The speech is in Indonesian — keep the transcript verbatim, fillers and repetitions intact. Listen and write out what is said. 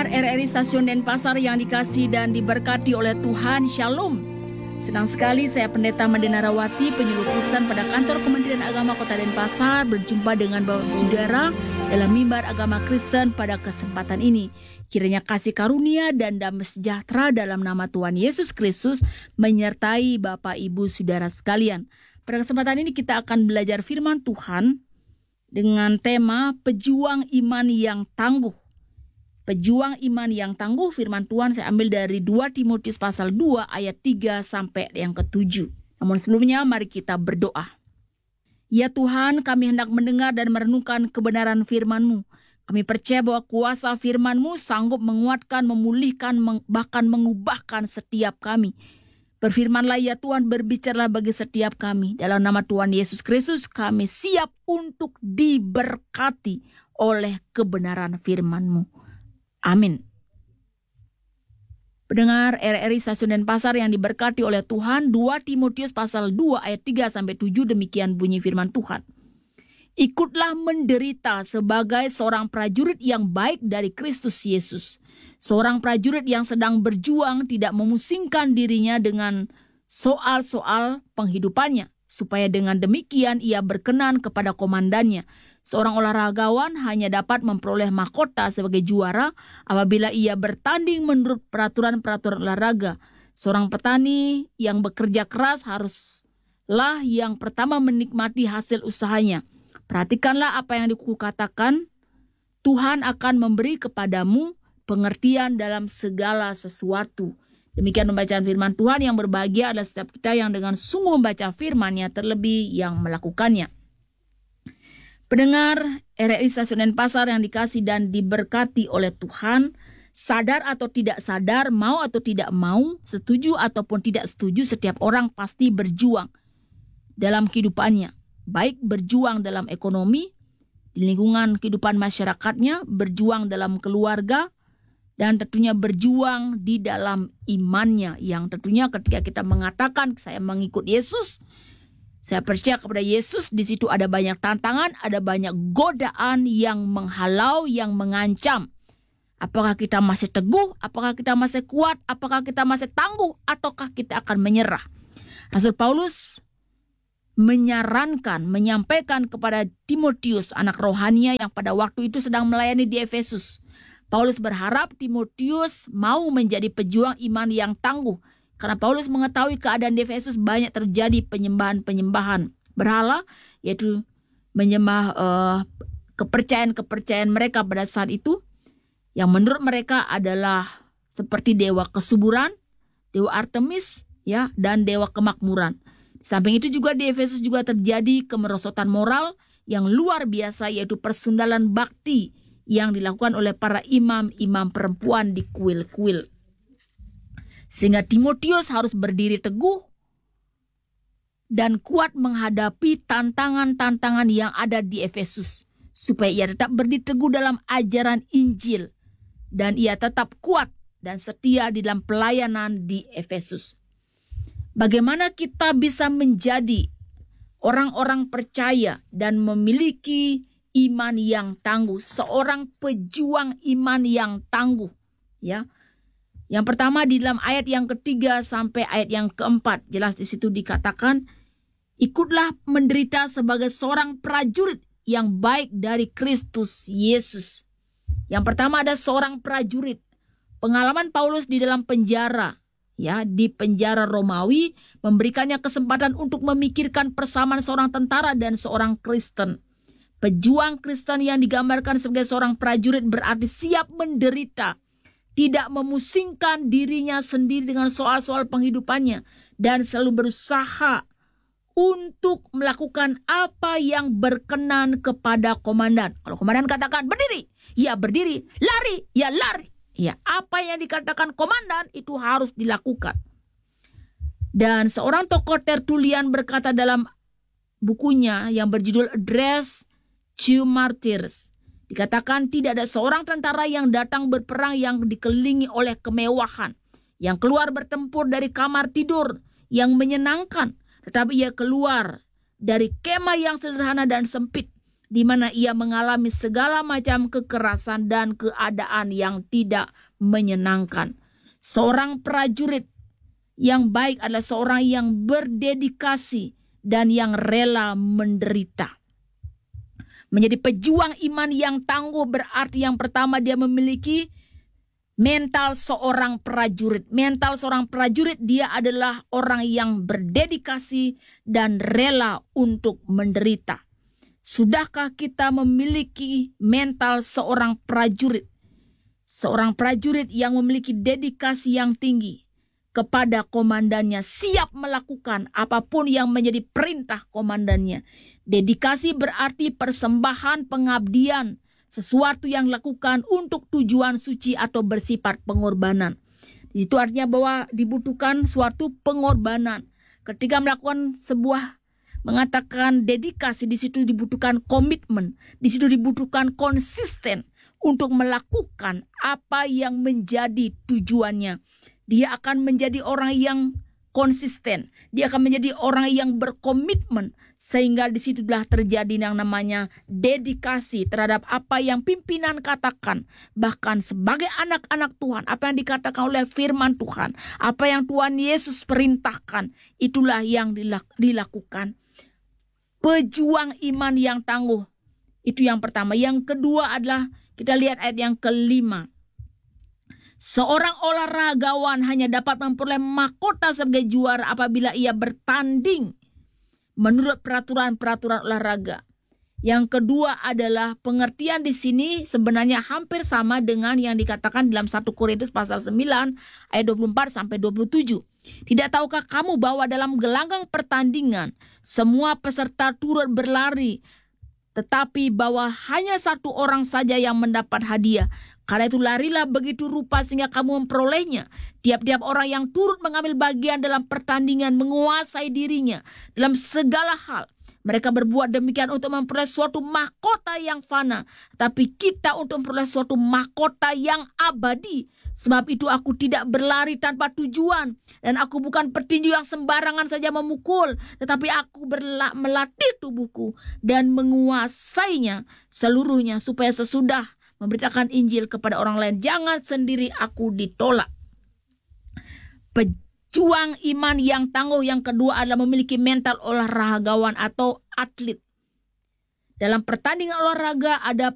Pendengar R R I Stasiun Denpasar yang dikasihi dan diberkati oleh Tuhan, Shalom. Senang sekali saya Pendeta Mandenarawati, penyuluh Kristen pada kantor Kementerian Agama Kota Denpasar, berjumpa dengan Bapak Saudara dalam mimbar agama Kristen pada kesempatan ini. Kiranya kasih karunia dan damai sejahtera dalam nama Tuhan Yesus Kristus menyertai Bapak Ibu Saudara sekalian. Pada kesempatan ini kita akan belajar firman Tuhan dengan tema pejuang iman yang tangguh. Pejuang iman yang tangguh, firman Tuhan saya ambil dari dua Timotius pasal dua ayat tiga sampai yang ketujuh. Namun sebelumnya mari kita berdoa. Ya Tuhan, kami hendak mendengar dan merenungkan kebenaran firman-Mu. Kami percaya bahwa kuasa firman-Mu sanggup menguatkan, memulihkan, bahkan mengubahkan setiap kami. Berfirmanlah ya Tuhan, berbicaralah bagi setiap kami. Dalam nama Tuhan Yesus Kristus kami siap untuk diberkati oleh kebenaran firman-Mu. Amin. Pendengar R R I Stasiun Denpasar yang diberkati oleh Tuhan, dua Timotius pasal dua ayat tiga sampai tujuh demikian bunyi firman Tuhan. Ikutlah menderita sebagai seorang prajurit yang baik dari Kristus Yesus. Seorang prajurit yang sedang berjuang tidak memusingkan dirinya dengan soal-soal penghidupannya, supaya dengan demikian ia berkenan kepada komandannya. Seorang olahragawan hanya dapat memperoleh mahkota sebagai juara apabila ia bertanding menurut peraturan-peraturan olahraga. Seorang petani yang bekerja keras haruslah yang pertama menikmati hasil usahanya. Perhatikanlah apa yang dikatakan, Tuhan akan memberi kepadamu pengertian dalam segala sesuatu. Demikian pembacaan firman Tuhan. Yang berbahagia adalah setiap kita yang dengan sungguh membaca firman-Nya, terlebih yang melakukannya. Pendengar R R I Stasiun Denpasar yang dikasih dan diberkati oleh Tuhan, sadar atau tidak sadar, mau atau tidak mau, setuju ataupun tidak setuju, setiap orang pasti berjuang dalam kehidupannya. Baik berjuang dalam ekonomi, di lingkungan kehidupan masyarakatnya, berjuang dalam keluarga, dan tentunya berjuang di dalam imannya. Yang tentunya ketika kita mengatakan saya mengikut Yesus, saya percaya kepada Yesus, di situ ada banyak tantangan, ada banyak godaan yang menghalau, yang mengancam. Apakah kita masih teguh, apakah kita masih kuat, apakah kita masih tangguh, ataukah kita akan menyerah. Rasul Paulus menyarankan, menyampaikan kepada Timotius, anak rohaninya yang pada waktu itu sedang melayani di Efesus. Paulus berharap Timotius mau menjadi pejuang iman yang tangguh. Karena Paulus mengetahui keadaan di Efesus banyak terjadi penyembahan-penyembahan berhala, yaitu menyembah uh, kepercayaan-kepercayaan mereka pada saat itu, yang menurut mereka adalah seperti dewa kesuburan, dewa Artemis, ya, dan dewa kemakmuran. Di samping itu juga di Efesus juga terjadi kemerosotan moral yang luar biasa, yaitu persundalan bakti yang dilakukan oleh para imam-imam perempuan di kuil-kuil. Sehingga Timotius harus berdiri teguh dan kuat menghadapi tantangan-tantangan yang ada di Efesus. Supaya ia tetap berdiri teguh dalam ajaran Injil. Dan ia tetap kuat dan setia di dalam pelayanan di Efesus. Bagaimana kita bisa menjadi orang-orang percaya dan memiliki iman yang tangguh. Seorang pejuang iman yang tangguh. Ya. Yang pertama di dalam ayat yang ketiga sampai ayat yang keempat. Jelas di situ dikatakan, ikutlah menderita sebagai seorang prajurit yang baik dari Kristus Yesus. Yang pertama ada seorang prajurit. Pengalaman Paulus di dalam penjara, ya, di penjara Romawi, memberikannya kesempatan untuk memikirkan persamaan seorang tentara dan seorang Kristen. Pejuang Kristen yang digambarkan sebagai seorang prajurit berarti siap menderita. Tidak memusingkan dirinya sendiri dengan soal-soal penghidupannya. Dan selalu berusaha untuk melakukan apa yang berkenan kepada komandan. Kalau komandan katakan berdiri, ya berdiri. Lari, ya lari. Ya, apa yang dikatakan komandan itu harus dilakukan. Dan seorang tokoh Tertullian berkata dalam bukunya yang berjudul Address to Martyrs. Dikatakan tidak ada seorang tentara yang datang berperang yang dikelilingi oleh kemewahan. Yang keluar bertempur dari kamar tidur yang menyenangkan. Tetapi ia keluar dari kemah yang sederhana dan sempit. di mana ia mengalami segala macam kekerasan dan keadaan yang tidak menyenangkan. Seorang prajurit yang baik adalah seorang yang berdedikasi dan yang rela menderita. Menjadi pejuang iman yang tangguh berarti yang pertama dia memiliki mental seorang prajurit. Mental seorang prajurit, dia adalah orang yang berdedikasi dan rela untuk menderita. Sudahkah kita memiliki mental seorang prajurit? Seorang prajurit yang memiliki dedikasi yang tinggi kepada komandannya, siap melakukan apapun yang menjadi perintah komandannya. Dedikasi berarti persembahan, pengabdian, sesuatu yang dilakukan untuk tujuan suci atau bersifat pengorbanan. Itu artinya bahwa dibutuhkan suatu pengorbanan. Ketika melakukan sebuah, mengatakan dedikasi, di situ dibutuhkan komitmen, di situ dibutuhkan konsisten untuk melakukan apa yang menjadi tujuannya. Dia akan menjadi orang yang konsisten. Dia akan menjadi orang yang berkomitmen. Sehingga disitulah terjadi yang namanya dedikasi terhadap apa yang pimpinan katakan. Bahkan sebagai anak-anak Tuhan, apa yang dikatakan oleh firman Tuhan, apa yang Tuhan Yesus perintahkan, itulah yang dilakukan. Pejuang iman yang tangguh. Itu yang pertama. Yang kedua adalah, kita lihat ayat yang kelima. Seorang olahragawan hanya dapat memperoleh mahkota sebagai juara apabila ia bertanding menurut peraturan-peraturan olahraga. Yang kedua adalah pengertian di sini sebenarnya hampir sama dengan yang dikatakan dalam satu Korintus pasal sembilan ayat dua puluh empat sampai dua puluh tujuh. Tidak tahukah kamu bahwa dalam gelanggang pertandingan semua peserta turut berlari, tetapi bahwa hanya satu orang saja yang mendapat hadiah. Karena itu larilah begitu rupa sehingga kamu memperolehnya. Tiap-tiap orang yang turut mengambil bagian dalam pertandingan menguasai dirinya dalam segala hal. Mereka berbuat demikian untuk memperoleh suatu mahkota yang fana. Tapi kita untuk memperoleh suatu mahkota yang abadi. Sebab itu aku tidak berlari tanpa tujuan. Dan aku bukan petinju yang sembarangan saja memukul. Tetapi aku berla- melatih tubuhku dan menguasainya seluruhnya. Supaya sesudah memberitakan Injil kepada orang lain, jangan sendiri aku ditolak. Pejuang iman yang tangguh yang kedua adalah memiliki mental olahragawan atau atlet. Dalam pertandingan olahraga ada